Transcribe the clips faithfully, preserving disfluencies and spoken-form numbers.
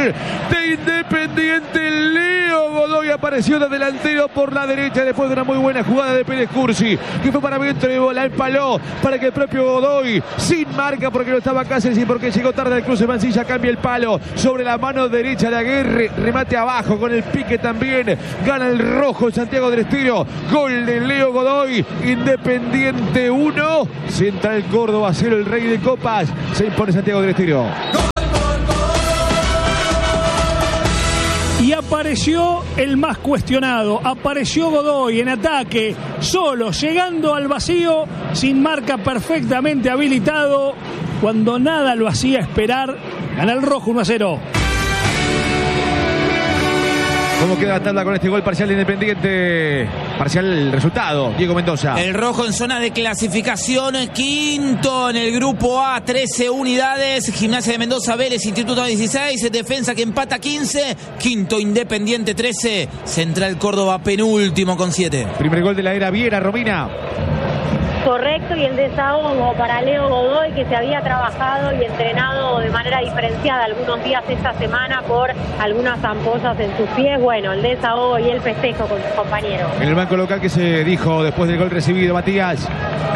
de Independiente. Leo Godoy apareció de delantero por la derecha después de una muy buena jugada de Pérez Cursi, que fue para adentro y la empaló para que el propio Godoy, sin marca porque no estaba Cáceres y porque llegó tarde al cruce Mancilla, cambia el palo sobre la mano derecha de Aguirre, remate abajo con el pique también, gana el rojo Santiago del Estero. Gol de Leo Godoy. Independiente uno, Central Córdoba cero, el rey de copas. Se impone Santiago del Estero. Y apareció el más cuestionado, apareció Godoy en ataque, solo, llegando al vacío, sin marca, perfectamente habilitado, cuando nada lo hacía esperar. Gana el rojo uno a cero. ¿Cómo queda la tabla con este gol parcial de Independiente? Parcial el resultado, Diego Mendoza. El rojo en zona de clasificación, quinto en el grupo A, trece unidades. Gimnasia de Mendoza, Vélez, Instituto dieciséis, Defensa que empata quince, quinto Independiente trece, Central Córdoba penúltimo con siete. Primer gol de la era Viera, Romina. Correcto, y el desahogo para Leo Godoy, que se había trabajado y entrenado de manera diferenciada algunos días esta semana por algunas ampollas en sus pies. Bueno, el desahogo y el festejo con sus compañeros. En el banco local, que se dijo después del gol recibido, Matías.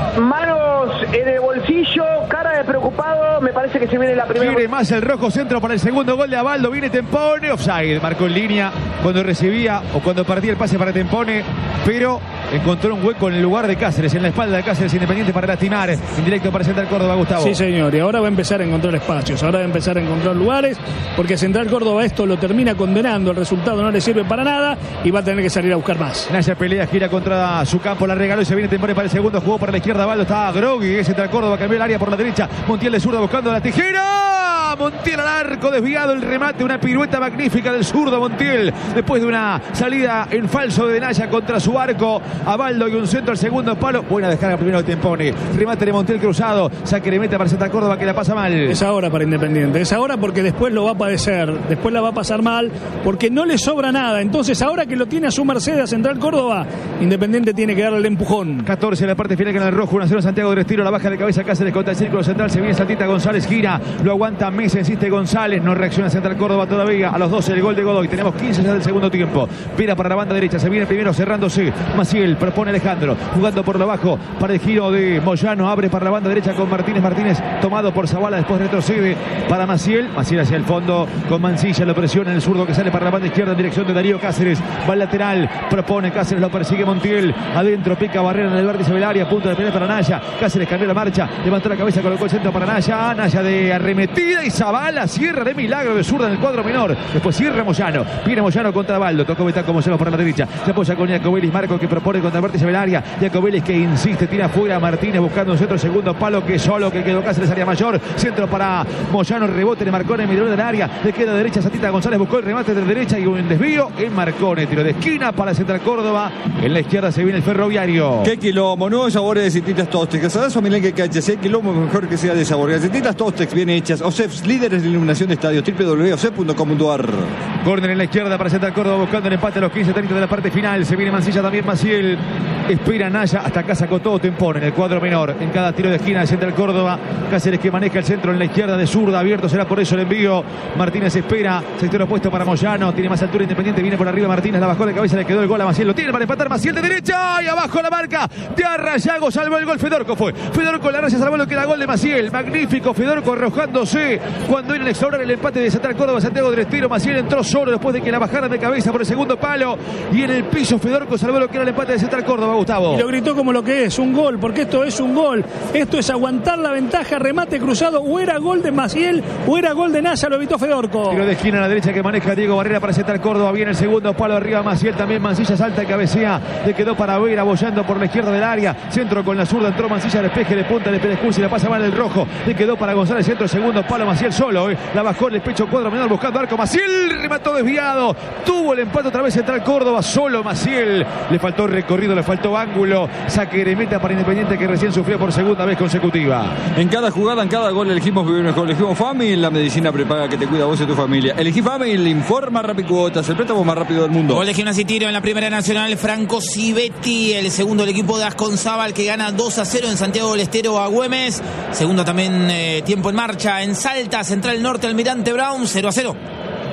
Manos en el bolsillo, cara de preocupado, me parece que se viene la primera. Quiere más el rojo, centro para el segundo gol de Abaldo, viene Tempone, offside, marcó en línea cuando recibía o cuando partía el pase para Tempone, pero encontró un hueco en el lugar de Cáceres, en la espalda de Cáceres, Independiente para lastimar, en directo para Central Córdoba, Gustavo. Sí, señor, y ahora va a empezar a encontrar espacios, ahora va a empezar a encontrar lugares, porque Central Córdoba esto lo termina condenando, el resultado no le sirve para nada y va a tener que salir a buscar más. Naya pelea, gira contra su campo, la regaló y se viene Tempone para el segundo, jugó para la izquierda, Abaldo, está Grogui, Central Córdoba, cambió el área por la derecha, Montiel de zurda buscando la tijera, Montiel al arco, desviado el remate, una pirueta magnífica del zurdo Montiel, después de una salida en falso de Naya contra su arco, Abaldo y un centro al segundo palo, buena descarga primero de Tempone, remate de Montiel cruzado, saque de meta para Central Córdoba que la pasa mal. Es ahora para Independiente, es ahora porque después lo va a padecer, después la va a pasar mal, porque no le sobra nada, entonces ahora que lo tiene a su merced a Central Córdoba, Independiente tiene que darle el empujón. catorce en la parte final, que en el rojo, uno a cero Santiago del Estero, la baja de cabeza Cáceres contra el círculo central, se viene Santita González, gira, lo aguanta Mesa, insiste González, no reacciona Central Córdoba todavía, a los doce el gol de Godoy, tenemos quince ya del segundo tiempo, Vera para la banda derecha, se viene primero cerrándose, Maciel, propone Alejandro, jugando por lo bajo para el giro de Moyano, abre para la banda derecha con Martínez, Martínez tomado por Zavala, después retrocede para Maciel, Maciel hacia el fondo con Mancilla, lo presiona el zurdo que sale para la banda izquierda en dirección de Darío Cáceres, va al lateral, propone Cáceres, lo persigue Montiel, adentro pica Barrera en el vértice del área, punto de pelea para Naya, Cáceres cambió la marcha, levantó la cabeza, colocó el centro para Naya, Naya de arremetida y Zavala cierra de milagro de zurda en el cuadro menor, después cierra Moyano, viene Moyano contra Baldo, tocó Betaco Moyano para la derecha, se apoya con Jacobelis, Marco que propone contra el vértice del área, Jacobelis que insiste, tira fuera Martínez buscando un centro, segundo palo que solo que quedó Cáceres, área mayor, centro para Moyano, rebote de Marcone, miró del área, le queda derecha Santita González, buscó el remate de derecha y un desvío en Marcone, tiro de esquina para Central Córdoba, en la izquierda se viene el Ferroviario. ¿Qué quilombo? Nuevos sabores de Galletitas Tostex. ¿Sabes o milen que cacha? Si hay quilombo, mejor que sea de sabor. Galletitas Tostex bien hechas. OSEF, líderes de iluminación de estadios. doble u doble u doble u punto o s e f punto com punto a r. Córner en la izquierda para Central Córdoba buscando el empate a los quince treinta de la parte final. Se viene Mancilla también, Maciel. Espera Naya, hasta acá sacó todo Tempone en el cuadro menor. En cada tiro de esquina de Central Córdoba. Cáceres que maneja el centro en la izquierda de zurda. Abierto será por eso el envío. Martínez espera. Sector opuesto para Moyano. Tiene más altura Independiente. Viene por arriba Martínez. La bajó de cabeza. Le quedó el gol a Maciel. Lo tiene para empatar Maciel de derecha. Y abajo la marca de Arrayago. Salvó el gol. Fedorco fue. Fedorco la raya salvó lo que era gol de Maciel. Magnífico. Fedorco arrojándose cuando era el extraordinario el empate de Central Córdoba. Santiago del Estero. Maciel entró solo después de que la bajaran de cabeza por el segundo palo. Y en el piso Fedorco salvó lo que era el empate de Central Córdoba, Gustavo. Y lo gritó como lo que es, un gol, porque esto es un gol. Esto es aguantar la ventaja, remate cruzado, o era gol de Maciel, o era gol de Naya, lo evitó Fedorco. Tiro de esquina a la derecha que maneja Diego Barrera para Central Córdoba. Viene el segundo palo arriba Maciel, también Mancilla salta y cabecea. Le quedó para Vera, bollando por la izquierda del área. Centro con la zurda, entró Mancilla, despeje de punta de Pérez Cursi, la pasa mal el rojo. Le quedó para González, centro, segundo palo Maciel solo. Eh. La bajó en el pecho cuadro menor buscando arco. Maciel remató desviado. Tuvo el empate otra vez Central Córdoba, solo Maciel. Le faltó recorrido, le faltó ángulo. Saque de meta para Independiente que recién sufrió por segunda vez consecutiva. En cada jugada, en cada gol elegimos vivir mejor. Elegimos Family, la medicina prepaga que te cuida a vos y a tu familia. Elegí Family, informa Rapicuotas, el préstamo más rápido del mundo. Gol de Gimnasia y Tiro en la Primera Nacional, Franco Civetti, el segundo del equipo de Asconzábal que gana dos a cero en Santiago del Estero a Güemes. Segundo también eh, tiempo en marcha en Salta, Central Norte, Almirante Brown, cero a cero.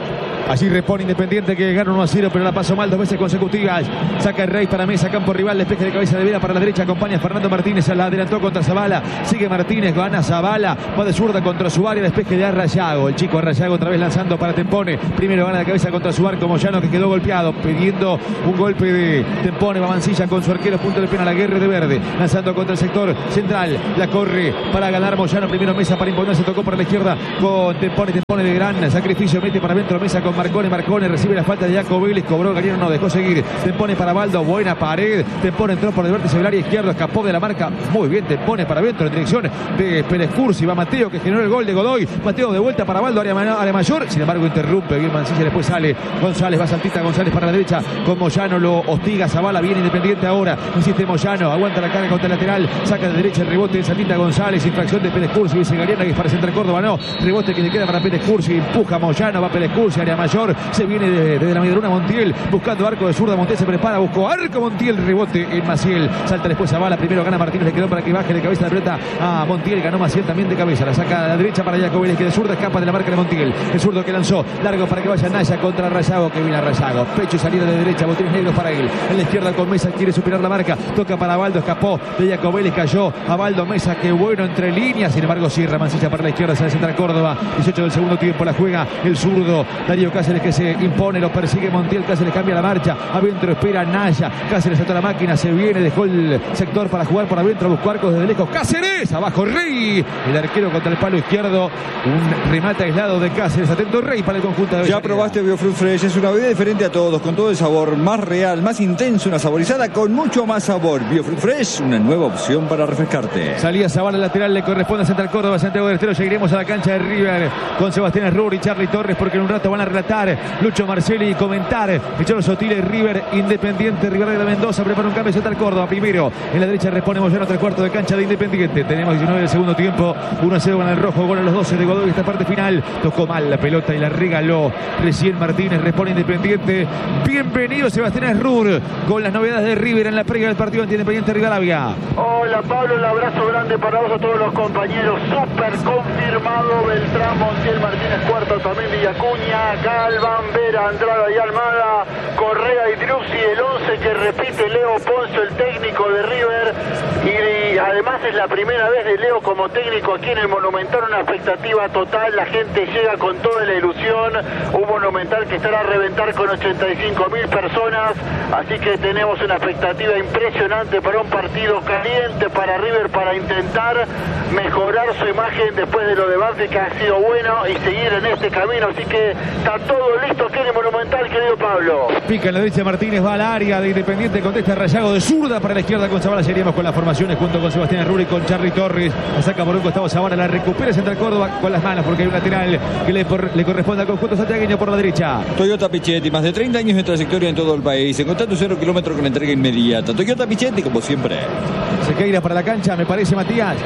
Allí repone Independiente que gana uno a cero, pero la pasó mal dos veces consecutivas. Saca el Rey para Mesa, campo rival, despeje de cabeza de Vera para la derecha, acompaña a Fernando Martínez, se la adelantó contra Zavala, sigue Martínez, gana Zavala, va de zurda contra su área, despeje de Arrayago, el chico Arrayago otra vez lanzando para Tempone, primero gana de cabeza contra su arco Moyano que quedó golpeado, pidiendo un golpe de Tempone, va Mancilla con su arquero, punto de pena, la guerra de Verde, lanzando contra el sector central, la corre para ganar Moyano, primero Mesa para imponerse, tocó por la izquierda con Tempone, Tempone de gran sacrificio, mete para adentro Mesa con Marcone, Marcone recibe la falta de Jaco Vélez, cobró Galeno, no dejó seguir, Tempone para Baldo, buena pared, Tempone entró por el vértice del área izquierdo, escapó de la marca, muy bien Tempone para adentro en dirección de Pérez Cursi, va Mateo que generó el gol de Godoy, Mateo de vuelta para Baldo, área, área mayor, sin embargo interrumpe bien Mancilla, después sale González, va Saltita González para la derecha, con Moyano lo hostiga, Zavala viene Independiente ahora, insiste Moyano, aguanta la carga contra el lateral, saca de derecha el rebote de Saltita González, infracción de Pérez Cursi, dice Galeana que es para Central Córdoba, no, rebote que le queda para Pérez Cursi, empuja Moyano, va Pérez Cursi, área mayor, se viene desde de la Medruna Montiel, buscando arco de zurda, Montiel se prepara, buscó arco Montiel, rebote en Maciel, salta después Zavala, primero gana Martínez, le quedó para que baje de cabeza la pelota a Montiel, ganó Maciel también de cabeza, la saca a la derecha para Jaco Vélez, que de zurda escapa de la marca de Montiel, el zurdo que lanzó, largo para que vaya Naya contra Rayago, que viene a Rayago, pecho y salida de derecha, botines negros para él, en la izquierda con Mesa, quiere superar la marca, toca para Baldo, escapó de Jaco Vélez, cayó a Baldo Mesa, que bueno entre líneas, sin embargo cierra Mancilla para la izquierda, se Central Córdoba, dieciocho del segundo tiempo, la juega el zurdo, Darío Cáceres que se impone, lo persigue Montiel, Cáceres cambia la marcha, adentro espera Naya, Cáceres saltó la máquina, se viene, dejó el sector para jugar por adentro, buscó arcos desde lejos, Cáceres, abajo Rey, el arquero contra el palo izquierdo, un remate aislado de Cáceres, atento Rey para el conjunto de Ya probaste Biofruit Fresh, es una bebida diferente a todos, con todo el sabor, más real, más intenso, una saborizada con mucho más sabor. Biofruit Fresh, una nueva opción para refrescarte. Salía Zavala lateral, le corresponde a Central Córdoba, Santiago del Estero, seguiremos a la cancha de River con Sebastián Arruri y Charly Torres, porque en un rato van a relatar Lucho Marcelli y comentar Michelo Sotile, River Independiente, River de la Mendoza, prepara un cambio Central Córdoba, primero, en la derecha responde Moyano, tres cuartos de cancha de Independiente, tenemos diecinueve del segundo tiempo, uno a cero gana el rojo, gol a los doce de Godoy, esta parte final, tocó mal la pelota y la regaló recién Martínez, responde Independiente, bienvenido Sebastián Arrur, con las novedades de River en la previa del partido ante Independiente Rivadavia. Hola Pablo, un abrazo grande para vos, a todos los compañeros, súper confirmado, Beltrán, Montiel, Martínez, Cuarto, también Villacuña, Galván, Vera, Andrada y Almada, Correa y Driussi, el once que repite Leo Poncio, el técnico de River, y, y además es la primera vez de Leo como técnico aquí en el Monumental, una expectativa total, la gente llega con toda la ilusión, un Monumental que estará a reventar con ochenta y cinco mil personas, así que tenemos una expectativa impresionante para un partido caliente para River, para intentar mejorar su imagen después de lo de Banfield, que ha sido bueno, y seguir en este camino, así que está todo listo aquí en el Monumental, querido Pablo. Pica en la derecha Martínez, va al área de Independiente, contesta Rayago de zurda para la izquierda con Zavala, seguiremos con las formaciones junto con Sebastián Arruri, con Charly Torres, la saca por un costado Zavala, la recupera Central Córdoba con las manos porque hay un lateral que le, por, le corresponde al conjunto santiagueño por la derecha. Toyota Pichetti, más de treinta años de trayectoria en todo el país, encontrá tu cero kilómetro con entrega inmediata. Toyota Pichetti, como siempre. Sequeira para la cancha, me parece, Matías.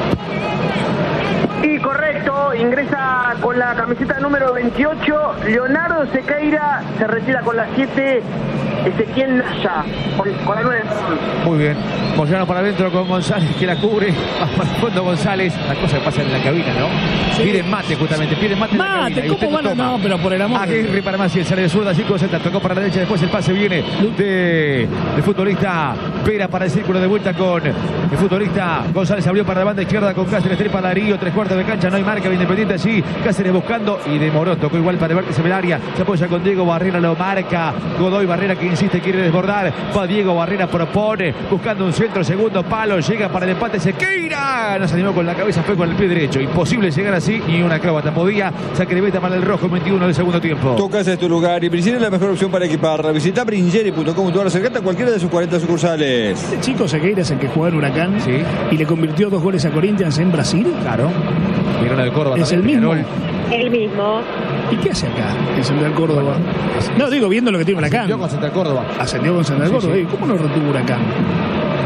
Y correcto, ingresa con la camiseta número veintiocho, Leonardo Sequeira, se retira con la siete, Ezequiel Naya, con, con la nueve. Muy bien, Moyano para adentro con González que la cubre, va para el fondo González, la cosa que pasa en la cabina, ¿no? Sí. Piden mate justamente, piden mate, mate en la cabina. ¿Cómo van a no? Pero por el amor. Aguirre para Maciel, sale de zurda, cinco central, tocó para la derecha, después el pase viene de, de futbolista Vera para el círculo de vuelta con el futbolista González, abrió para la banda izquierda con Cáceres, trepa Darío, tres cuartos de cancha, no hay marca de Independiente allí, Cáceres buscando y demoró, tocó igual para el vértice del área, se apoya con Diego Barrera, lo marca Godoy, Barrera que insiste, quiere desbordar, va Diego Barrera, propone, buscando un centro, segundo palo, llega para el empate, Sequeira, no se animó con la cabeza, fue con el pie derecho, imposible llegar así, ni una acróbata podía, saque de meta para el rojo, veintiuno del segundo tiempo. Tu casa es tu lugar y Bringeri es la mejor opción para equiparla. Visita bringeri punto com punto a r, acercate a cualquiera de sus cuarenta sucursales. Este chico Sequeira es el que jugó en Huracán, sí, y le convirtió dos goles a Corinthians en Brasil. Claro. Vieron el Córdoba. Es el mismo. El mismo. ¿Y qué hace acá en Central Córdoba? No, digo, viendo lo que tiene Huracán. Ascendió con Central Córdoba. Ascendió con Central Córdoba. Sí, sí. ¿Cómo no retuvo Huracán?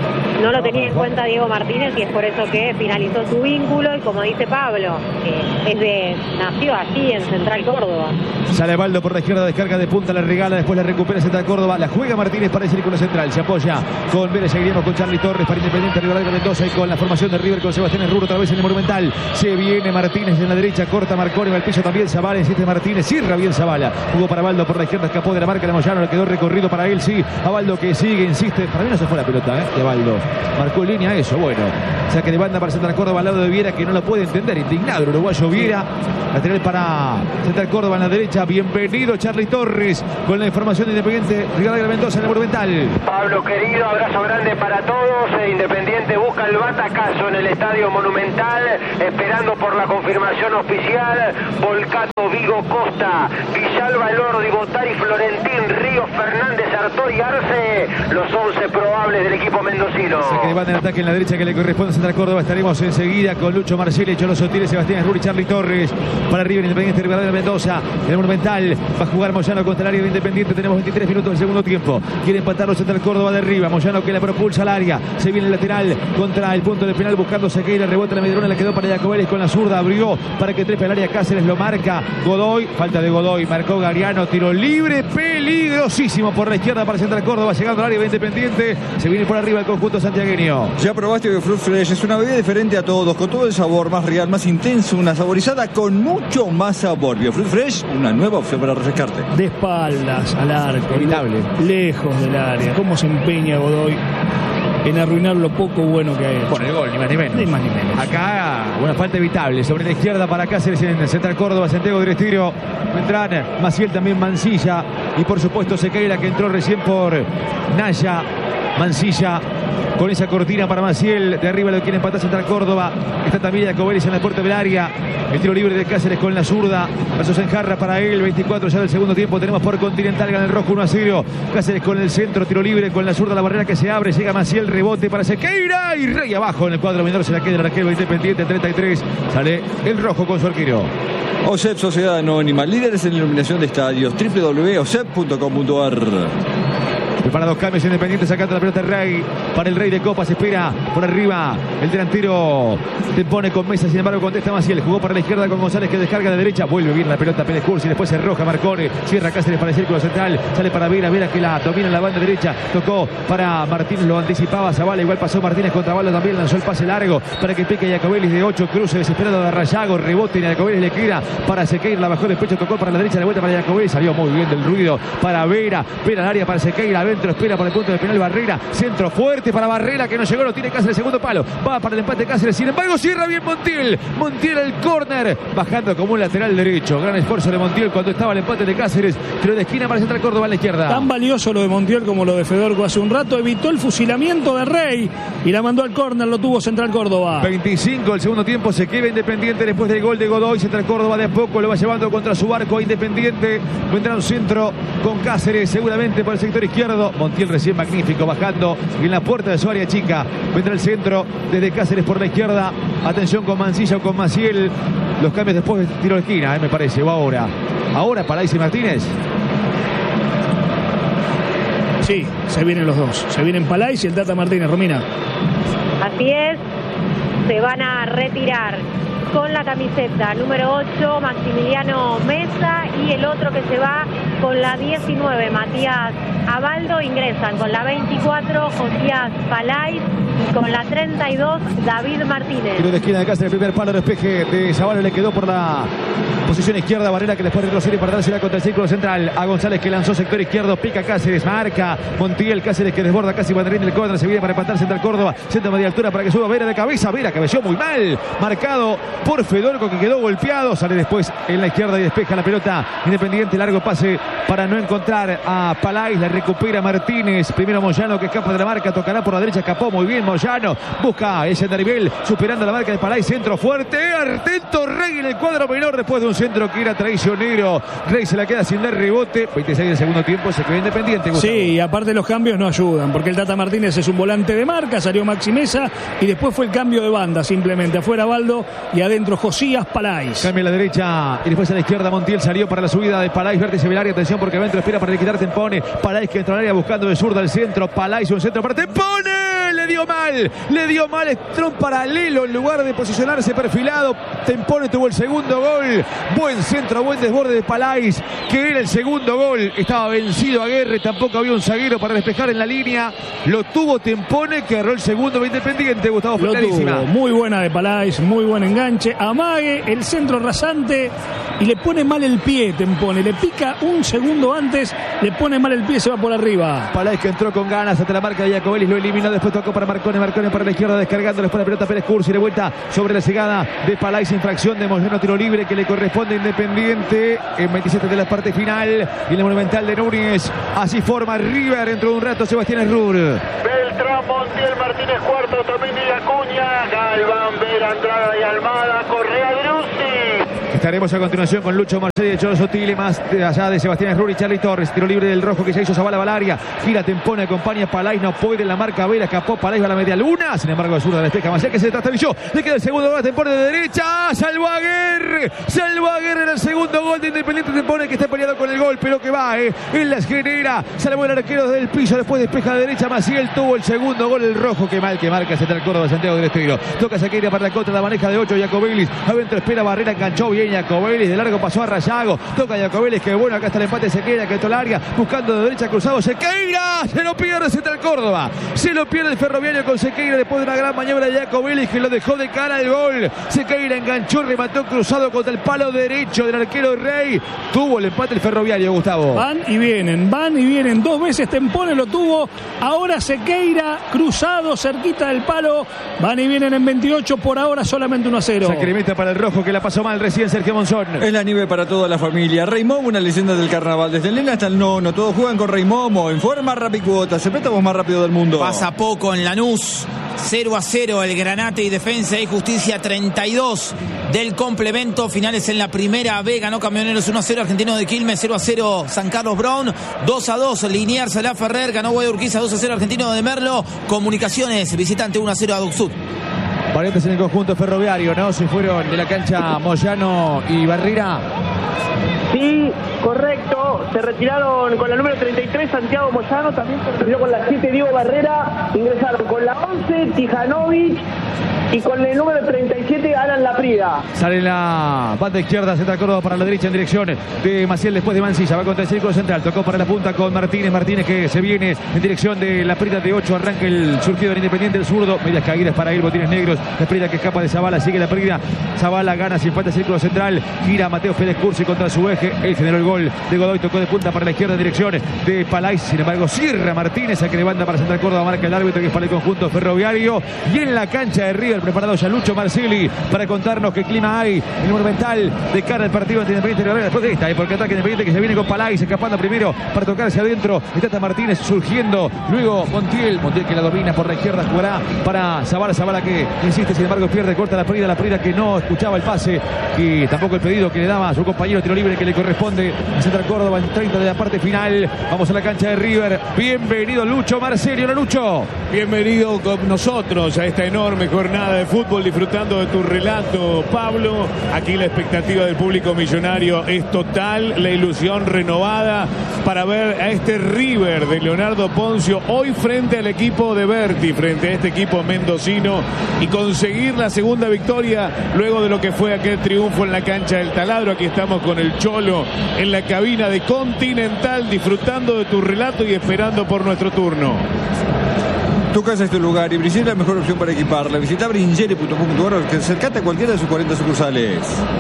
no lo tenía en cuenta Diego Martínez y es por eso que finalizó su vínculo y como dice Pablo, eh, es de nació allí en Central Córdoba. Sale Baldo por la izquierda, descarga de punta, la regala, después la recupera Central Córdoba, la juega Martínez para el círculo central, se apoya con Vélez, seguiremos con Charly Torres para Independiente, Rivadavia Mendoza y con la formación de River con Sebastián Herruro otra vez en el Monumental. Se viene Martínez en la derecha, corta Marconi, va al piso también Zavala, insiste Martínez, cierra bien Zavala, jugó para Baldo por la izquierda, escapó de la marca de Moyano, le quedó recorrido para él, sí, a Baldo que sigue, insiste, para mí no se fue la pelota, ¿eh? De Baldo, marcó en línea eso, bueno, saque de banda para Central Córdoba al lado de Viera que no lo puede entender, indignado el uruguayo Viera, lateral para Central Córdoba en la derecha, bienvenido Charly Torres con la información de Independiente, Rivadavia Mendoza en el Monumental. Pablo querido, abrazo grande para todos, Independiente busca el batacazo en el Estadio Monumental, esperando por la confirmación oficial, Volcato, Vigo, Costa, Villalba, Elordi, Botari, Florentín, Ríos, Fernández, Artori, Arce, los once probables del equipo mendocino. Saque de banda en ataque en la derecha que le corresponde a Central Córdoba, estaremos enseguida con Lucho Marcelo, Cholo Sotiles, Sebastián Herruri, Charly Torres, para River Independiente, Rivadavia Mendoza, en el Monumental, va a jugar Moyano contra el área de Independiente, tenemos veintitrés minutos del segundo tiempo, quiere empatarlo Central Córdoba de arriba, Moyano que la propulsa al área, se viene el lateral contra el punto de penal buscando Sequeira, rebota la Medrona, le quedó para Jacobeles con la zurda, abrió para que trepe al área, Cáceres lo marca, Godoy, falta de Godoy, marcó Gariano, tiro libre, peligrosísimo por la izquierda para Central Córdoba, llegando al área de Independiente, se viene por arriba el conjunto santiagueño. Ya probaste que Fruit Fresh es una bebida diferente a todos, con todo el sabor más real, más intenso, una saborizada con mucho más sabor. Fruit Fresh, una nueva opción para refrescarte. De espaldas al arco, evitable, lejos del área. ¿Cómo se empeña Godoy en arruinar lo poco bueno que ha hecho? Por el gol, ni más ni menos. Ni más ni menos. Acá una falta evitable sobre la izquierda para Cáceres en Central Córdoba, Santiago del Estero. Entran Maciel, también Mancilla y por supuesto Sequeira que entró recién por Naya. Mancilla con esa cortina para Maciel, de arriba lo quiere empatar Central Córdoba, está también Jacobelis en la puerta del área, el tiro libre de Cáceres con la zurda, versus Enjarra para él, veinticuatro ya del segundo tiempo, tenemos por Continental, gana el rojo uno a cero, Cáceres con el centro, tiro libre con la zurda, la barrera que se abre, llega Maciel, rebote para Sequeira y Rey abajo en el cuadro menor, se la queda el arquero Independiente, treinta y tres, sale el rojo con su arquero. O S E P Sociedad Anónima, líderes en iluminación de estadios, w w w punto o s e p punto com punto a r. Para dos cambios, Independiente sacando la pelota Rey para el Rey de Copas, espera por arriba el delantero, te pone con Mesa, sin embargo contesta Maciel, jugó para la izquierda con González que descarga de derecha, vuelve bien la pelota Pérez Cursi, después se roja Marcone, cierra Cáceres para el círculo central, sale para Vera, Vera que la domina en la banda derecha, tocó para Martínez, lo anticipaba Zavala, igual pasó Martínez contra Baldo también, lanzó el pase largo para que pique Jacobelis de ocho, cruce desesperado de Rayago, rebote y Jacobelis le queda para Sequeira, la bajó de pecho, tocó para la derecha, de vuelta para Jacobelis, salió muy bien del ruido para Vera, Vera al área para Sequeira, adentro espera por el punto de penal Barrera, centro fuerte para Barrera que no llegó, lo tiene Cáceres, segundo palo, va para el empate Cáceres, sin embargo cierra bien Montiel, Montiel al córner, bajando como un lateral derecho, gran esfuerzo de Montiel cuando estaba el empate de Cáceres, tiro de esquina para Central Córdoba a la izquierda. Tan valioso lo de Montiel como lo de Fedorco hace un rato, evitó el fusilamiento de Rey y la mandó al córner, lo tuvo Central Córdoba. veinticinco el segundo tiempo, se queda Independiente después del gol de Godoy, Central Córdoba de a poco lo va llevando contra su barco Independiente, vendrá un centro con Cáceres seguramente por el sector izquierdo, Montiel recién magnífico, bajando en la puerta de su área chica, vendrá el centro desde Cáceres por la izquierda, atención con Mancilla o con Maciel, los cambios después de tiro de esquina, eh, me parece, o ahora, ahora Palais y Martínez. Sí, se vienen los dos, se vienen Palais y el Tata Martínez, Romina. Así es, se van a retirar con la camiseta número ocho, Maximiliano Mesa, y el otro que se va con la diecinueve, Matías Abaldo, ingresan con la veinticuatro, Josías Palais, y con la treinta y dos, David Martínez. Tiro de esquina de Cáceres, el primer palo, despeje de Zavala, le quedó por la posición izquierda, Barrera que después retrocede para dársela contra el círculo central, a González que lanzó sector izquierdo, pica Cáceres, marca Montiel, Cáceres que desborda casi banderín del córner, se viene para empatar Central Córdoba, centro media altura para que suba Vera de cabeza, Vera que cabeció muy mal, marcado por Fedorco que quedó golpeado, sale después en la izquierda y despeja la pelota Independiente, largo pase para no encontrar a Palais, la recupera Martínez, primero Moyano que escapa de la marca, tocará por la derecha, escapó muy bien Moyano, busca ese Andarivel, superando la marca de Palais, centro fuerte, atento Rey en el cuadro menor después de un centro que era traicionero, Rey se la queda sin dar rebote, veintiséis del segundo tiempo, se queda Independiente, Gustavo. Sí, y aparte los cambios no ayudan, porque el Tata Martínez es un volante de marca, salió Maxi Mesa y después fue el cambio de banda, simplemente afuera Baldo y adentro Josías Palais. Cambia a la derecha y después a la izquierda Montiel, salió para la subida de Palais, vértice del área, atención porque adentro espera para liquidar Tempone, Palais que entra al área buscando de zurda al centro, Palais un centro para Tempone, le le dio mal, le dio mal, entró en paralelo en lugar de posicionarse perfilado. Tempone tuvo el segundo gol, buen centro, buen desborde de Palais, que era el segundo gol. Estaba vencido Aguerre, tampoco había un zaguero para despejar en la línea. Lo tuvo Tempone, que erró el segundo de Independiente. Gustavo, fue clarísima. Muy buena de Palais, muy buen enganche. Amague, el centro rasante y le pone mal el pie. Tempone, le pica un segundo antes, le pone mal el pie, se va por arriba. Palais, que entró con ganas ante la marca de Jacobelli, lo eliminó, después tocó para Marcone, Marcone para la izquierda, descargando, después la pelota Pérez Cursi, de vuelta sobre la cegada de Palais, infracción de Moyano, tiro libre que le corresponde a Independiente en veintisiete de la parte final, y el Monumental de Núñez. Así forma River dentro de un rato. Sebastián Errur. Beltrán, Montiel, Martínez Cuarto, también Villacuña, Galván, Vera, Andrada y Almada, Correa, Druzzi. Estaremos a continuación con Lucho Marcelo, Cholo Sotile, más allá de Sebastián Errur y Charly Torres. Tiro libre del rojo que ya hizo Zavala Valaria. Gira, Tempone, acompaña Palais, no puede la marca Vera, escapó Palais a la media luna. Sin embargo, el zurda despeja más, que se trastabilló. Le queda el segundo gol a Tempone de derecha. Salvo a Aguerre. Salvo a Aguerre en el segundo gol de Independiente. Tempone, que está peleado con el gol, pero que va, eh. En las genera. Salvo el arquero desde el piso. Después despeja de derecha. Maciel tuvo el segundo gol. El rojo, que mal que marca Central Córdoba, Santiago del Estero. Toca Sequeira para la contra, la maneja de ocho. Jacobelli. Adentro espera Barrera, enganchó bien Jacobelli. De largo pasó a Rayago. Toca Jacobelli, que bueno, acá está el empate. Sequeira, que entró al área. Buscando de derecha, cruzado. Sequeira. Se lo pierde Central Córdoba. Se lo pierde el Ferroviario con Sequeira después de una gran maniobra de Jacobelli, que lo dejó de cara al gol. Sequeira enganchó, remató cruzado contra el palo derecho del arquero Rey. Tuvo el empate el Ferroviario, Gustavo. Van y vienen, van y vienen. Dos veces Tempone lo tuvo. Ahora Sequeira, cruzado, cerquita del palo. Van y vienen en veintiocho. Por ahora solamente uno a cero. Sacramento para el rojo, que la pasó mal recién Sergio Monzón. Es la nieve para toda la familia. Rey Momo, una leyenda del carnaval. Desde el nene hasta el nono. Todos juegan con Rey Momo. En forma Rapicuotas. El préstamo más rápido del mundo. Pasa poco en Lanús. cero a cero el Granate y Defensa y Justicia treinta y dos del complemento. Finales en la primera B. Ganó Camioneros uno a cero. Argentino de Quilmes cero a cero. San Carlos Brown dos a dos. Liniers La Ferrer. Ganó Guayurquiza dos a cero. Argentino de Merlo. Comunicaciones visitante uno a cero a Duxud. Variantes en el conjunto ferroviario, ¿no? Se fueron de la cancha Moyano y Barrera. Sí, correcto. Se retiraron con la número treinta y tres Santiago Moyano, también se retiró con la siete Diego Barrera. Ingresaron con la once Tijanovic y con el número treinta y siete Alan Laprida. Sale la banda izquierda, Central Córdoba para la derecha en dirección de Maciel después de Mancilla. Va contra el círculo central, tocó para la punta con Martínez. Martínez, que se viene en dirección de Laprida de ocho. Arranca el surgido del Independiente, el zurdo. Medias caídas para ir, botines negros. Laprida, que escapa de Zavala, sigue Laprida. Zavala gana sin falta el círculo central. Gira Mateo Félix Cursi contra su eje. Él generó el gol de Godoy, tocó de punta para la izquierda en dirección de Palais. Sin embargo, cierra Martínez, saque de banda para Central Córdoba. Marca el árbitro, que es para el conjunto ferroviario. Y en la cancha de River, preparado ya Lucho Marceli para contarnos qué clima hay en el Monumental de cara al partido entre Independiente y Barrera. Después de esta, ¿eh? Porque ataque Independiente, que se viene con Palais, escapando primero para tocarse adentro. Está Martínez surgiendo. Luego Montiel, Montiel que la domina por la izquierda, jugará para Zavala. Zavala, que insiste, sin embargo pierde, corta la Prida. La Prida, que no escuchaba el pase y tampoco el pedido que le daba a su compañero. Tiro libre que le corresponde a Central Córdoba en treinta de la parte final. Vamos a la cancha de River. Bienvenido Lucho Marceli. Hola Lucho. Bienvenido con nosotros a esta enorme jornada de fútbol, disfrutando de tu relato, Pablo. Aquí la expectativa del público millonario es total, la ilusión renovada para ver a este River de Leonardo Poncio hoy frente al equipo de Berti, frente a este equipo mendocino, y conseguir la segunda victoria luego de lo que fue aquel triunfo en la cancha del Taladro. Aquí estamos con el Cholo en la cabina de Continental, disfrutando de tu relato y esperando por nuestro turno. Tu casa es tu lugar y Bringeri es la mejor opción para equiparla. Visita bringeri punto com punto ar o acercate a cualquiera de sus cuarenta sucursales.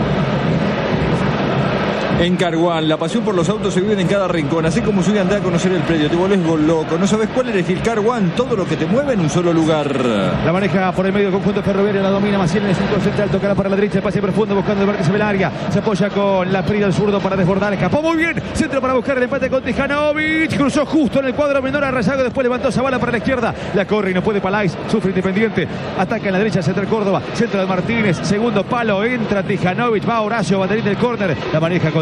En Carguán, la pasión por los autos se vive en cada rincón. Así como sube a andar a conocer el predio, te volvés gol loco. No sabes cuál elegir. Carguán, todo lo que te mueve en un solo lugar. La maneja por el medio del conjunto ferroviario, la domina Maciel en el centro central, tocará para la derecha, el pase profundo buscando el marque sobre el área. Se apoya con la Prida, el zurdo para desbordar, escapó muy bien. Centro para buscar el empate con Tijanovic. Cruzó justo en el cuadro menor a Rayago, después levantó Zavala para la izquierda. La corre y no puede Palais, sufre Independiente. Ataca en la derecha Central Córdoba, centro de Martínez, segundo palo, entra Tijanovic, va Horacio, banderín del córner. La maneja con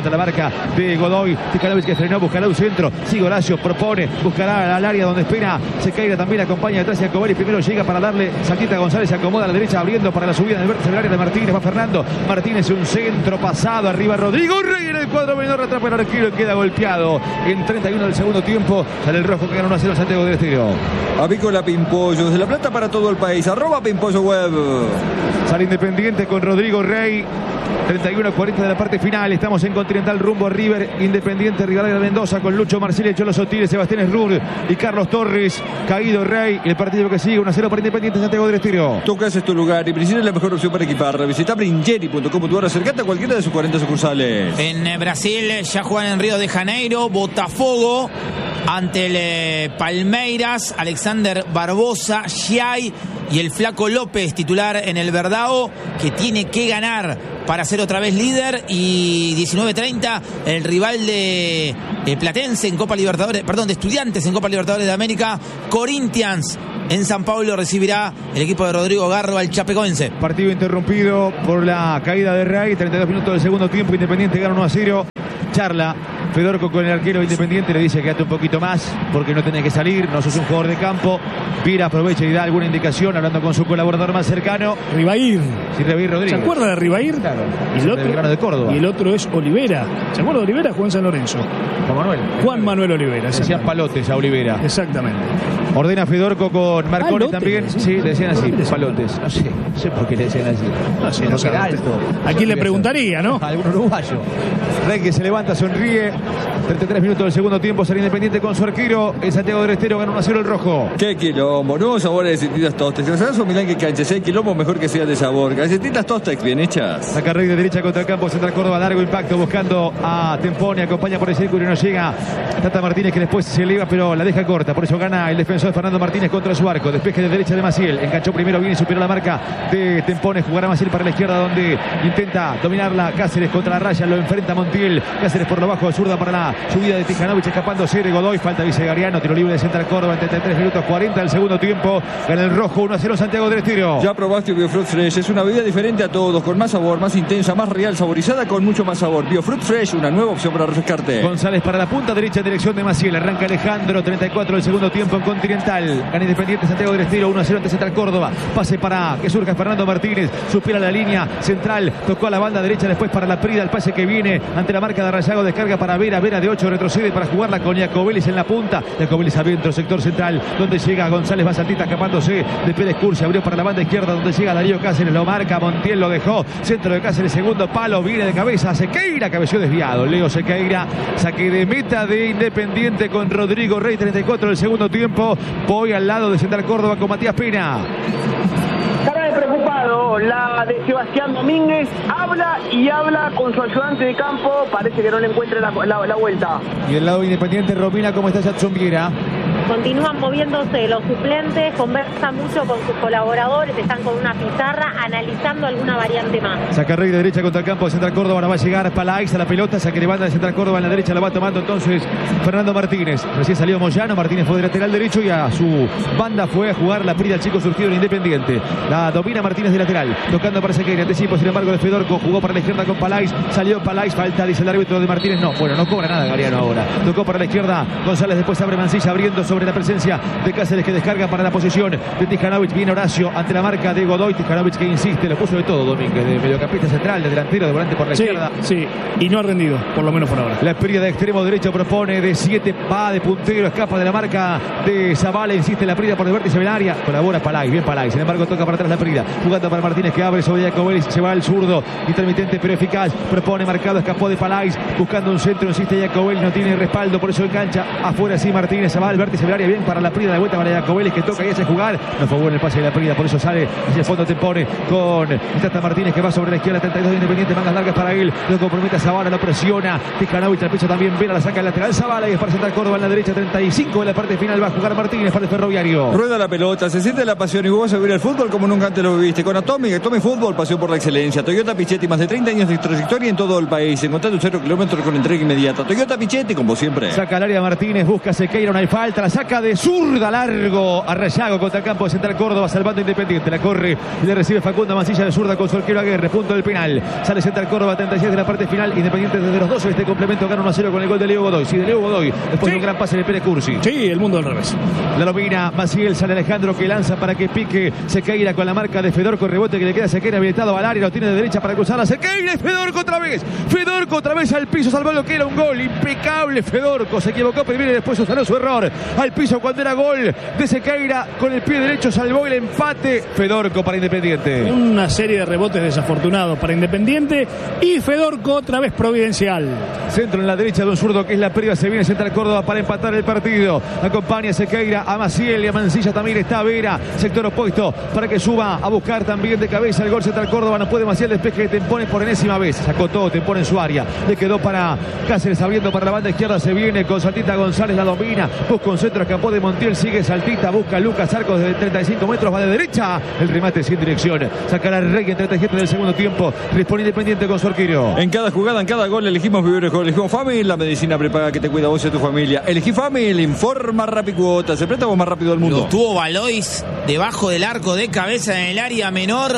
contra la marca de Godoy. Tijanovic que frenó, buscará un centro. Sigue Horacio, propone, buscará al área donde espera Sequeira, también acompaña detrás de Jacobelli. Primero llega para darle Saltita González, se acomoda a la derecha, abriendo para la subida del vértice del área de Martínez. Va Fernando Martínez, un centro pasado. Arriba Rodrigo Rey en el cuadro menor, atrapa el arquero y queda golpeado. En treinta y uno del segundo tiempo sale el rojo que gana uno a cero Santiago del Estero. Avícola Pimpollo, desde La Plata para todo el país. Arroba Pimpollo Web. Sale Independiente con Rodrigo Rey. treinta y uno a cuarenta de la parte final. Estamos en Continental rumbo a River. Independiente, Rivadavia de Mendoza con Lucho Marcelo, Cholo Sotiles, Sebastián Esrur y Carlos Torres. Caído Rey. El partido que sigue uno a cero para Independiente Santiago del Estero. Tu casa es tu lugar y Bringeri es la mejor opción para equipar. Visita bringeri punto com punto ar. Acercate a cualquiera de sus cuarenta sucursales. En Brasil ya juegan en Río de Janeiro. Botafogo ante el eh, Palmeiras. Alexander Barbosa, Giai y el Flaco López, titular en el Verdao, que tiene que ganar para ser otra vez líder. Y diecinueve treinta, el rival de, de Platense en Copa Libertadores, perdón, de Estudiantes en Copa Libertadores de América, Corinthians en San Pablo, recibirá el equipo de Rodrigo Garro al Chapecoense. Partido interrumpido por la caída de Rey. treinta y dos minutos del segundo tiempo. Independiente gana uno a cero. Charla Fedorco con el arquero Independiente, le dice quédate un poquito más porque no tenés que salir, no sos un jugador de campo. Vira aprovecha y da alguna indicación hablando con su colaborador más cercano, Ribair. Sí, Ribair Rodríguez. ¿Se acuerda de Ribair? Claro. Y el otro, de Córdoba. Y el otro es Olivera. ¿Se acuerda de Olivera? Juan San Lorenzo. Juan Manuel. Juan Manuel Olivera. Decían palotes a Olivera. Exactamente. Ordena Fedorco con Marconi Palotes, también. ¿sí? Sí, le decían así, palotes. No sé, no sé por qué le decían así. No sé, no no sabe. queda alto. ¿A quién le preguntaría, no? A algún uruguayo. Rey que se levanta, sonríe. treinta y tres minutos del segundo tiempo, sale Independiente con su arquero. El Santiago del Estero gana uno a cero el rojo. Qué quilombo, nuevos sabores de distintas Tostex. ¿Sabes o Milán que cancha? Si hay quilombo, mejor que sea de sabor. Galletitas Tostex bien hechas. Saca Rey de derecha contra el campo central Córdoba, largo impacto buscando a Tempone, acompaña por el círculo y no llega Tata Martínez, que después se eleva pero la deja corta, por eso gana el defensor Fernando Martínez contra su arco. Despeje de derecha de Maciel, enganchó primero, viene y superó la marca de Tempone. Jugará Maciel para la izquierda donde intenta dominarla Cáceres contra la raya, lo enfrenta Montiel. Cáceres por lo bajo de zurda para la subida de Tijanovic, escapándose de Godoy, falta Vice Gariano, tiro libre de central Córdoba en treinta y tres minutos cuarenta del segundo tiempo. Gana el rojo uno a cero Santiago del Estero. Ya probaste Biofruit Fresh, es una bebida diferente a todos, con más sabor, más intensa, más real, saborizada con mucho más sabor. Biofruit Fresh, una nueva opción para refrescarte. González para la punta derecha en dirección de Maciel, arranca Alejandro, treinta y cuatro del segundo tiempo en Continental. Gana Independiente Santiago del Estero uno a cero ante Central Córdoba. Pase para que surja Fernando Martínez, supera la línea central, tocó a la banda derecha, después para la Prida, el pase que viene ante la marca de Arrayago, descarga para Vera, Vera de ocho retrocede para jugarla con Iacobelis en la punta. Iacobelis adentro, sector central, donde llega González Basantita escapándose de Pérez Cursi, abrió para la banda izquierda donde llega Darío Cáceres, lo marca Montiel, lo dejó, centro de Cáceres, segundo palo, viene de cabeza, Sequeira, cabeció desviado, Leo Sequeira, saque de meta de Independiente con Rodrigo Rey, treinta y cuatro del segundo tiempo. Voy al lado de Central Córdoba con Matías Pena. Cara de preocupado, la de Sebastián Domínguez, habla y habla con su ayudante de campo, parece que no le encuentre la, la, la vuelta. Y del lado de Independiente, Romina, ¿cómo está Jadson Viera? Continúan moviéndose los suplentes, conversan mucho con sus colaboradores, están con una pizarra analizando alguna variante más. Saca Rey de derecha contra el campo de Central Córdoba, ahora va a llegar Palaix a la pelota, saque de banda de Central Córdoba en la derecha, la va tomando entonces Fernando Martínez. Recién salió Moyano, Martínez fue de lateral derecho y a su banda fue a jugar la Prida, el chico surgido en Independiente. La domina Martínez de lateral, tocando para Sequeira, anticipo sin embargo de Fedorco, jugó para la izquierda con Palaix, salió Palaix, falta, dice el árbitro de Martínez, no, bueno, no cobra nada Gariano ahora. Tocó para la izquierda, González después abre Mancilla abriendo sobre la presencia de Cáceres que descarga para la posición de Tijanovic, viene Horacio ante la marca de Godoy, Tijanovic que insiste, lo puso de todo Domínguez, de mediocampista central, de delantero, de volante por la sí, izquierda. Sí, y no ha rendido, por lo menos por ahora. La Prida de extremo derecho propone de siete, va de puntero, escapa de la marca de Zavala, insiste la Prida por el vértice del área, colabora Palaix, bien Palaix, sin embargo toca para atrás la Prida, jugando para Martínez que abre sobre Iacobelis, se va al zurdo, intermitente pero eficaz, propone marcado, escapó de Palaix, buscando un centro, insiste Iacobelis, no tiene respaldo, por eso engancha, afuera sí Martínez, se va al vértice del área, bien para la Prida, de vuelta para Iacobelis que toca y hace jugar, no fue bueno el pase de la Prida, por eso sale hacia el fondo, te pone con Tata Martínez que va sobre la izquierda, treinta y dos de Independiente, mangas largas para él, lo compromete a Zavala, lo presiona, Tijanovic al piso también, Vera la saca al lateral, Zavala y es para Central Córdoba en la derecha, treinta y cinco de la parte final, va a jugar Martínez para el Ferroviario. Rueda la pelota, se siente la pasión y vos vas a vivir el fútbol como nunca antes lo viviste, con Atomic, Atomic Fútbol, pasión por la excelencia, Toyota Pichetti, más de treinta años de trayectoria en todo el país, encontrando un cero kilómetros con entrega inmediata, Toyota Pichetti, como siempre. Saca al área Martínez, busca Sequeira, no hay falta, la saca de zurda largo a Rayago contra el campo de Central Córdoba, salvando Independiente. La corre y le recibe Facundo Mancilla de zurda con su arquero Aguirre. Punto del penal. Sale Central Córdoba, treinta y seis de la parte final. Independiente desde los doce. Este complemento gana uno a cero con el gol de Leo Godoy. Sí, de Leo Godoy. Después sí. de un gran pase de Pérez Cursi. Sí, el mundo al revés. La domina Maciel, sale Alejandro que lanza para que pique Sequeira con la marca de Fedorco. Rebote que le queda a Sequeira habilitado al área. Lo tiene de derecha para cruzar a Sequeira. Fedorco otra vez. Fedorco otra vez al piso. Salvó lo que era un gol. Impecable Fedorco. Se equivocó primero y después sanó su error. Al piso cuando era gol de Sequeira. Con el pie derecho salvó el empate. Fedorco para Independiente. Una serie de rebotes desafortunados para Independiente. Y Fedorco otra vez providencial. Centro en la derecha de un zurdo que es la Priva. Se viene Central Córdoba para empatar el partido. Acompaña a Sequeira, a Maciel y a Mancilla también está Vera. Sector opuesto para que suba a buscar también de cabeza el gol Central Córdoba. No puede Maciel, despeje de Tempone por enésima vez. Sacó todo Tempone en su área. Le quedó para Cáceres abriendo para la banda izquierda. Se viene con Saltita González, la domina. Busca un centro, escapó de Montiel. Sigue Saltita, busca Lucas Arcos desde treinta y cinco metros. Va de derecha. El remate sin dirección. Sacará Rey en treinta y siete del segundo tiempo. Responde Independiente con su arquero. En cada jugada, en cada gol, elegimos vivir mejor. Elegimos Family, la medicina prepaga que te cuida vos y a tu familia. Elegí Family, informa Rapicuota. Se préstamo más rápido del mundo. Lo tuvo Valois debajo del arco de cabeza en el área menor.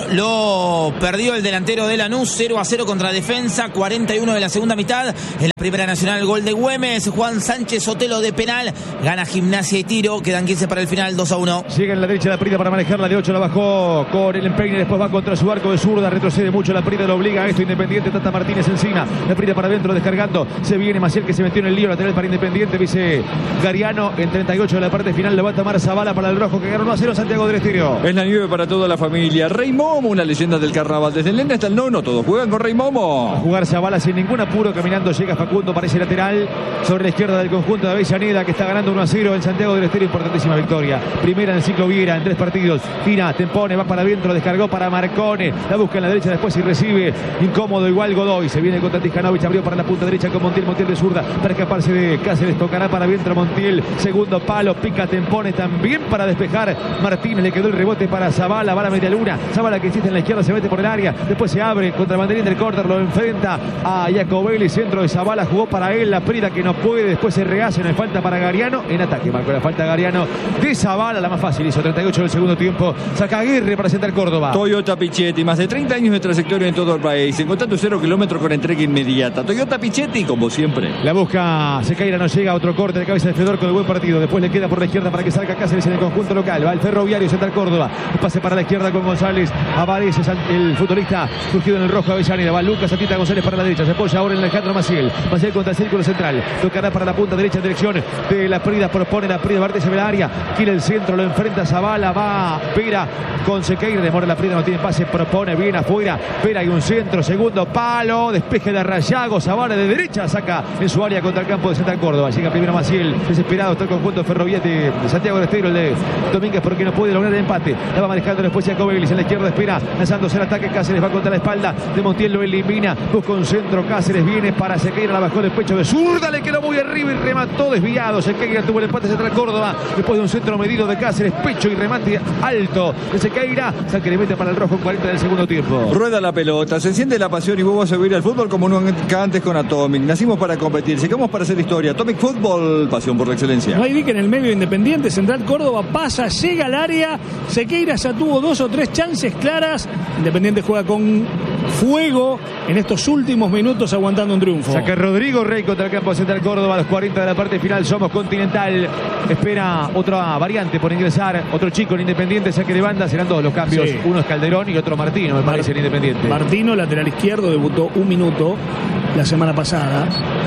Lo perdió el delantero de Lanús. cero a cero contra Defensa. cuarenta y uno de la segunda mitad. En la primera nacional, gol de Güemes. Juan Sánchez Sotelo de penal. Gana Gimnasia y Tiro. Quedan quince para el final. dos a uno. Llega en la derecha la Prida para manejarla. De ocho la bajó con el empeine. Después va contra su arco de zurda. Retrocede mucho la Prida. Lo obliga a esto Independiente. Tata Martínez encima. La Prida para adentro descargando. Se viene Maciel que se metió en el lío lateral para Independiente. Dice Gariano en treinta y ocho de la parte final. Lo va a tomar Zavala para el rojo que ganó uno a cero Santiago del Estero. Es la nieve para toda la familia. Rey Momo, una leyenda del carnaval. Desde el nene hasta el nono, todos juegan con Rey Momo. A jugar Zavala sin ningún apuro. Caminando llega Facundo para ese lateral. Sobre la izquierda del conjunto de Avellaneda que está ganando uno a cero en Santiago del Estero. Importantísima victoria. Primera en el ciclo Viera en tres partidos. Gira, Tempone, va para adentro. Descargó para Marcone. La busca en la derecha después y recibe. Incómodo igual Godoy. Se viene contra Tijanovic. Abrió para la punta derecha con Montiel. Montiel de zurda para escaparse de Cáceres. Tocará para adentro Montiel. Segundo palo. Pica Tempone también para despejar. Martínez le quedó el rebote para Zavala. Va a la media luna. Zavala que existe en la izquierda se mete por el área. Después se abre contra el banderín del córner. Lo enfrenta a Jacobelli. Centro de Zavala. Jugó para él. La Prida que no puede. Después se rehace. No hay falta para Gariano. En ataque marcó la falta Gariano de Zavala. La más fácil. Hizo treinta y ocho del segundo tiempo. Saca Aguirre para Central Córdoba. Toyota Pichetti. Más de treinta años de trayectoria en todo el país. Encontrando cero kilómetros con entrega inmediata. Toyota Pichetti como siempre. La busca Sequeira. No llega. Otro corte de cabeza de Fedorco. De buen partido. Después le queda por la izquierda para que salga Cáceres en el conjunto local. Va el Ferroviario Central Córdoba. Pase para la izquierda con González. Aparece el futbolista surgido en el rojo Avellaneda. Va Lucas Atita González para la derecha. Se apoya ahora en Alejandro Maciel. Maciel contra el círculo central. Tocará para la punta derecha en dirección de la Prida. Propone la Prida. Varte sobre el área. Quiere el centro. Lo enfrenta Zavala. Va Pera con Sequeira. Demora la Prida. No tiene pase. Propone bien afuera. Pera y un centro. Segundo palo. Despeje de Rayago. Zavala de derecha. Saca en su área contra el campo de Central Córdoba. Llega primero Maciel. Desesperado está el conjunto ferroviario de Santiago del Estero. El de Domínguez porque no puede lograr el empate. La va manejando después Jacobelli. En la izquierda espera. Lanzándose el ataque. Cáceres va contra la espalda de Montiel. Lo elimina. Busca un centro. Cáceres viene para Sequeira. La bajó del pecho de zurda. Le quedó muy arriba y remató desviado. Sequeira tuvo el empate Central Córdoba. Después de un centro medido de Cáceres. Pecho y remate alto de Sequeira. Saque le mete para el rojo en cuarenta del segundo tiempo. Rueda la pelota. Se enciende la pasión y vos vas a vivir al fútbol como nunca antes con Atomic. Nacimos para competir. Llegamos para hacer historia. Atomic Fútbol. Pasión por la excelencia. No hay dique en el medio Independiente. Central Córdoba pasa. Llega al área. Sequeira ya tuvo dos o tres chances claras. Independiente juega con fuego en estos últimos minutos aguantando un triunfo. Saca Rodrigo Rey contra el campo de Central Córdoba a los cuarenta de la parte final. Somos Continental. Espera otra variante por ingresar. Otro chico en Independiente. Saque de banda. Serán dos los cambios. Sí. Uno es Calderón y otro Martino, me Mar parece, en Independiente. Martino, lateral izquierdo, debutó un minuto la semana pasada.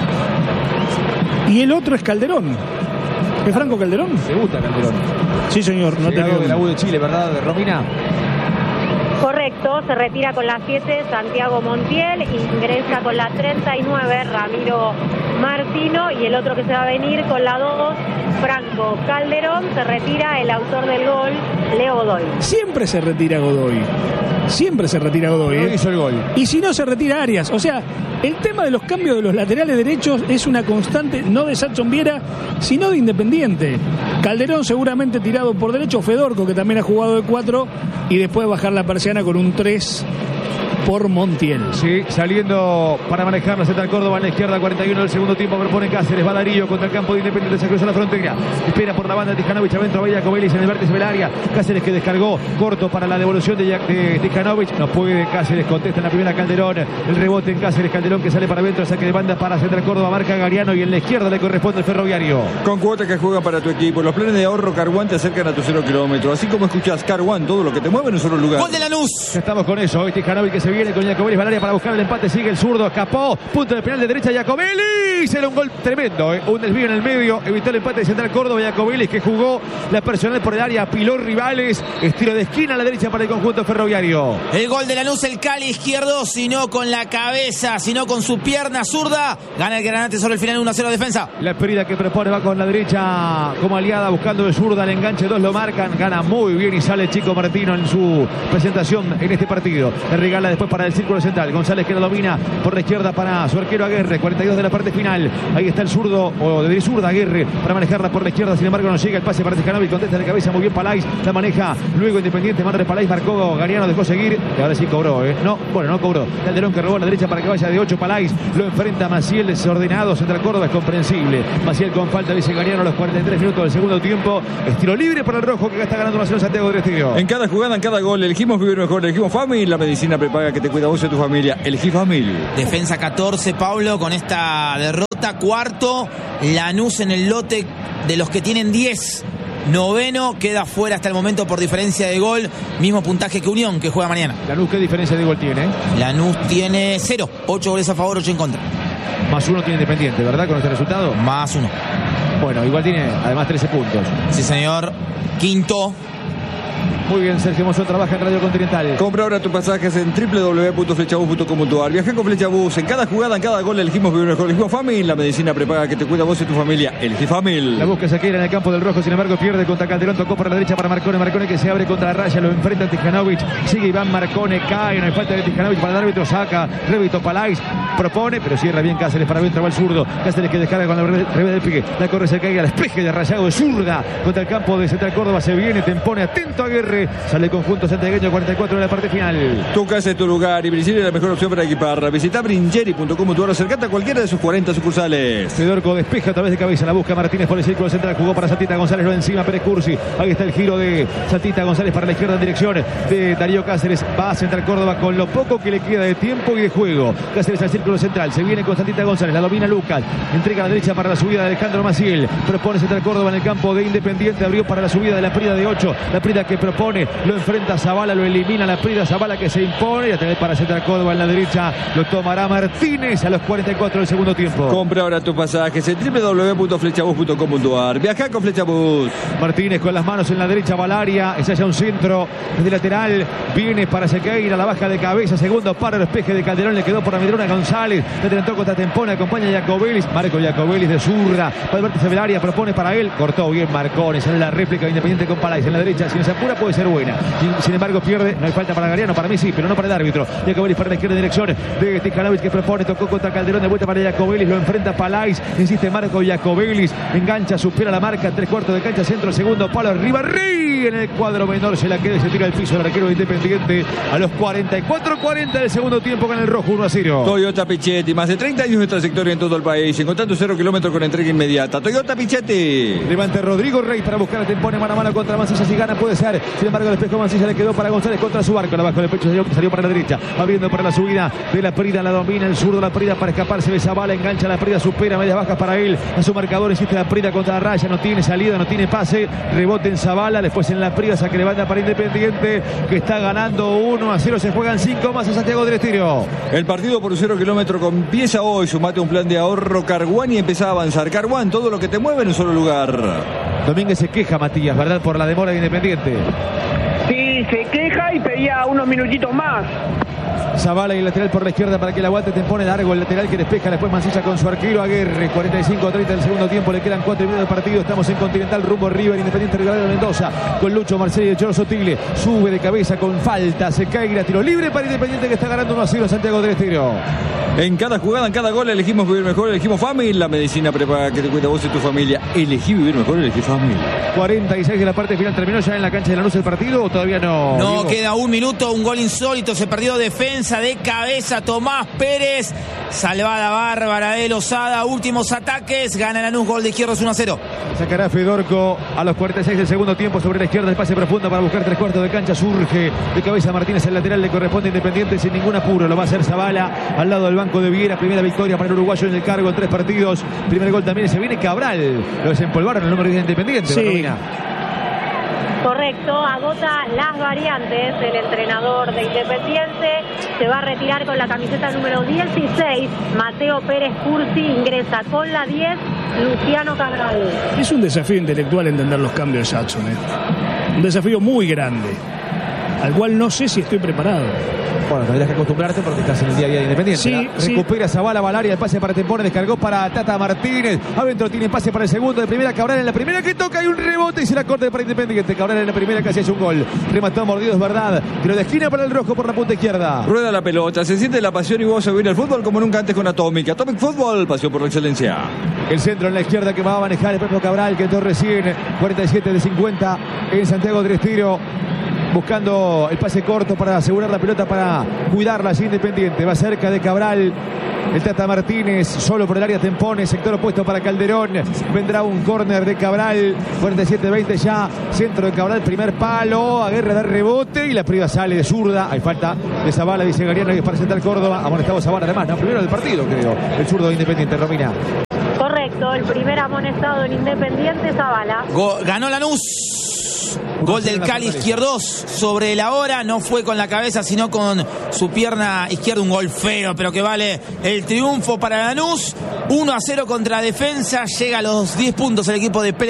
Y el otro es Calderón. ¿Es Franco Calderón? Debuta Calderón. Sí, señor. No Llegado de la U de Chile, ¿verdad, Romina? Correcto, se retira con la siete Santiago Montiel, ingresa con la treinta y nueve Ramiro Martino y el otro que se va a venir con la dos Franco Calderón. Se retira el autor del gol, Leo Godoy. Siempre se retira Godoy. Siempre se retira Godoy. ¿eh? Hizo el gol. Y si no, se retira Arias. O sea, el tema de los cambios de los laterales derechos es una constante, no de Satson Viera, sino de Independiente. Calderón seguramente tirado por derecho, Fedorco, que también ha jugado de cuatro, y después bajar la persiana con un tres por Montiel. Sí, saliendo para manejar la Central Córdoba en la izquierda, cuarenta y uno del segundo tiempo, propone Cáceres, va Darío contra el campo de Independiente, se cruzó la frontera, espera por la banda de Tijanovic, adentro va Jacobelis en el vértice del área, Cáceres que descargó, corto para la devolución de, de Tijanovic, no puede, Cáceres contesta en la primera Calderón, el rebote en Cáceres, Calderón que sale para adentro, saque de banda para Central Córdoba, marca Gariano y en la izquierda le corresponde el Ferroviario. Con cuotas que juegan para tu equipo, los planes de ahorro Carwan te acercan a tu cero kilómetros, así como escuchás Carwan, todo lo que te mueve en un solo lugar. Gol de Lanús. Ya estamos con eso, hoy Tijanovic que se viene con Jacobelis Valaria para buscar el empate, sigue el zurdo, escapó, punto de penal de derecha Jacobelis, era un gol tremendo, ¿eh? Un desvío en el medio, evitó el empate de Central Córdoba, Jacobelis que jugó la personal por el área, apiló rivales, estilo de esquina a la derecha para el conjunto ferroviario. El gol de Lanús, el Cali izquierdo, sino con la cabeza, sino con su pierna zurda, gana el Granate sobre el final uno a cero defensa. La Perida que propone va con la derecha como aliada buscando el zurda, el enganche dos lo marcan, gana muy bien y sale Chico Martino en su presentación en este partido. Le regala después para el círculo central, González que lo domina por la izquierda para su arquero Aguirre, cuarenta y dos de la parte final, ahí está el zurdo o de zurda Aguirre para manejarla por la izquierda, sin embargo no llega el pase para Tijanovic, contesta de cabeza muy bien Palais, la maneja luego Independiente, mano de Palais, marcó Gariano, dejó seguir y ahora sí cobró, ¿eh? No, bueno, no cobró. Calderón que robó a la derecha para que vaya de ocho, Palais lo enfrenta Maciel, desordenado, Central Córdoba es comprensible. Maciel con falta, dice Gariano a los cuarenta y tres minutos del segundo tiempo, estilo libre para el rojo que está ganando Nacional Santiago del Estero. En cada jugada, en cada gol, elegimos vivir mejor, elegimos Famil, la medicina prepaga que te cuida vos y tu familia, elegí Famil. Defensa catorce, Pablo, con esta derrota, cuarto, Lanús en el lote de los que tienen diez. Noveno, queda fuera hasta el momento por diferencia de gol. Mismo puntaje que Unión, que juega mañana. Lanús, ¿qué diferencia de gol tiene? Lanús tiene cero. ocho goles a favor, ocho en contra. Más uno tiene Independiente, ¿verdad? Con este resultado. Más uno. Bueno, igual tiene además trece puntos. Sí, señor. Quinto. Muy bien, Sergio Mozón trabaja en Radio Continental. Compra ahora tus pasajes en doble u doble u doble u punto flechabus punto com punto a r. Viaja con Flechabus. En cada jugada, en cada gol, elegimos vivir mejor. Elegimos Famil, la medicina prepaga que te cuida vos y tu familia. Elegí Famil. La busca Saqueira en el campo del rojo, sin embargo pierde contra Calderón. Tocó por la derecha para Marcone. Marcone que se abre contra la raya, lo enfrenta Tijanovic. Sigue Iván Marcone, cae. No hay falta de Tijanovic para el árbitro. Saca Revito Palais. Propone, pero cierra bien Cáceres para adentro. Va el zurdo. Cáceres que descarga con la revés del pique. La corre Saqueira, la despeje de rayado de zurda contra el campo de Central Córdoba. Se viene, te impone atento a Aguirre. Sale el conjunto santiagueño, cuarenta y cuatro de la parte final. Tu casa es tu lugar y Bringeri es la mejor opción para equipar. Visita Bringeri punto com punto a r, acercate a cualquiera de sus cuarenta sucursales. Fedorco despeja a través de cabeza, la busca Martínez por el círculo central, jugó para Santita González, lo encima Pérez Cursi. Ahí está el giro de Santita González para la izquierda en dirección de Darío Cáceres. Va a Central Córdoba con lo poco que le queda de tiempo y de juego. Cáceres al círculo central, se viene con Santita González, la domina Lucas, entrega a la derecha para la subida de Alejandro Maciel. Propone Central Córdoba en el campo de Independiente, abrió para la subida de la Prida de ocho. La Prida que propone, lo enfrenta Zavala, lo elimina la Prida, Zavala que se impone y a tener para Central Córdoba en la derecha lo tomará Martínez a los cuarenta y cuatro del segundo tiempo. Compra ahora tus pasajes en doble u doble u doble u punto flechabus punto com punto a r. Viaja con Flechabus. Martínez con las manos en la derecha, Valaria, es allá un centro desde lateral, viene para Sequeira, la baja de cabeza, segundo paro, el espeje de Calderón, le quedó por la Medrona González, le adelantó contra Tempone, acompaña a Jacobelis, Marco Jacobelis de zurda, para el vértice del área, propone para él, cortó bien Marcone, sale la réplica de Independiente con Palais en la derecha, si no se apura puede ser buena, sin, sin embargo pierde, no hay falta para Gariano, para mí sí, pero no para el árbitro. Jacobelis para la izquierda en dirección de Tijanovic que propone, tocó contra Calderón, de vuelta para Jacobelis, lo enfrenta Palais, insiste Marco Jacobelis, engancha, supera la marca, tres cuartos de cancha, centro, segundo palo, arriba, Rey en el cuadro menor, se la queda y se tira al piso el arquero de Independiente a los cuarenta y cuatro cuarenta del segundo tiempo con el rojo uno a cero. Toyota Pichetti, más de treinta años de trayectoria en todo el país, encontrando cero kilómetros con entrega inmediata. Toyota Pichetti. Levanta Rodrigo Rey para buscar a Tempone mano a mano contra Mancilla, si gana puede ser, sin embargo el espejo Mancilla le quedó para González contra su arco, la bajo del pecho, salió, salió para la derecha, abriendo para la subida de la Prida, la domina el zurdo, la Prida para escaparse de Zavala, engancha la Prida, supera, medias bajas para él, a su marcador insiste la Prida contra la raya, no tiene salida, no tiene pase, rebote en Zavala, después en la Prida, saque levanta para Independiente, que está ganando uno a cero, se juegan cinco más en Santiago del Estero. El partido por un cero kilómetro empieza hoy, sumate un plan de ahorro Carwan y empezá a avanzar. Carwan, todo lo que te mueve en un solo lugar. Domínguez se queja, Matías, ¿verdad? Por la demora de Independiente. Sí, se queja y pedía unos minutitos más. Zavala y el lateral por la izquierda para que la aguante, te pone largo el lateral que despeja después Mancilla con su arquero Aguirre, cuarenta y cinco a treinta del segundo tiempo, le quedan cuatro y medio de partido, estamos en Continental rumbo River, Independiente Rivadavia de Mendoza, con Lucho Marcelo y el Choro Sotile, sube de cabeza con falta, se cae y tiro libre para Independiente que está ganando uno a cero Santiago del Estero. En cada jugada, en cada gol elegimos vivir mejor, elegimos Famil, la medicina prepaga que te cuida vos y tu familia, elegí vivir mejor, elegí Famil. cuarenta y seis de la parte final, terminó ya en la cancha de Lanús el partido o todavía no? No, Diego? queda un minuto, un gol insólito, se perdió defensa. defensa de cabeza Tomás Pérez. Salvada bárbara de Lozada. Últimos ataques. Gana Lanús, gol de Izquierdos uno a cero. Sacará Fedorco a los cuarenta y seis del segundo tiempo sobre la izquierda. El pase profundo para buscar tres cuartos de cancha. Surge de cabeza Martínez. El lateral le corresponde a Independiente sin ningún apuro. Lo va a hacer Zavala al lado del banco de Viera. Primera victoria para el uruguayo en el cargo en tres partidos. Primer gol también. Se viene Cabral. Lo desempolvaron el número diez de Independiente. Sí. Correcto, agota las variantes el entrenador de Independiente. Se va a retirar con la camiseta número dieciséis. Mateo Pérez Cursi ingresa con la diez. Luciano Cabral. Es un desafío intelectual entender los cambios de Jackson, ¿eh? Un desafío muy grande, al cual no sé si estoy preparado. Bueno, tendrás que acostumbrarte porque estás en el día a día de Independiente. Sí, sí. Recupera Zavala Valaria, el pase para Tempone, descargó para Tata Martínez. Adentro tiene pase para el segundo de primera. Cabral en la primera que toca y un rebote y se la corta para Independiente. Cabral en la primera casi hace un gol. Remató mordido, es verdad. Pero de esquina para el rojo por la punta izquierda. Rueda la pelota, se siente la pasión y vos a vivir el fútbol como nunca antes con Atomic. Atomic Fútbol, pasión por la excelencia. El centro en la izquierda que va a manejar el propio Cabral, que entró recién. cuarenta y siete de cincuenta en Santiago del Estero. Buscando el pase corto para asegurar la pelota, para cuidarla así Independiente. Va cerca de Cabral el Tata Martínez, solo por el área Tempone, sector opuesto para Calderón. Vendrá un córner de Cabral. cuarenta y siete veinte ya. Centro de Cabral, primer palo. Aguerra de rebote y la priva sale de zurda. Hay falta de Zavala, dice Gariano, y es para sentar Córdoba. Amonestado Zavala además, ¿no? Primero del partido, creo. El zurdo de Independiente, Romina. Correcto, el primer amonestado en Independiente, Zavala. Go- ganó Lanús. Gol del Cali Izquierdos sobre la hora. No fue con la cabeza, sino con su pierna izquierda. Un gol feo, pero que vale el triunfo para Lanús. uno a cero contra Defensa. Llega a los diez puntos el equipo de Pérez.